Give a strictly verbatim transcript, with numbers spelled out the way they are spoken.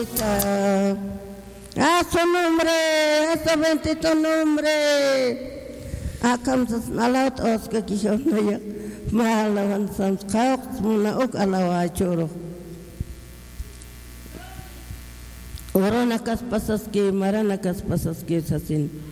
A su nombre, a su bendito nombre. A kamsas nalat oska kishonaya. Malawan sans kaoks muna uk alawa choro. Orana kas pasaski, marana kas pasaski sasin.